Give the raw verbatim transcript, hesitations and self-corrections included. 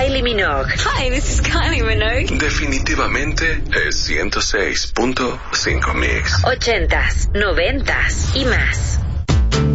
Kylie Minogue. Hi, this is Kylie Minogue. Definitivamente es ciento seis punto cinco Mix. Ochentas, noventas y más.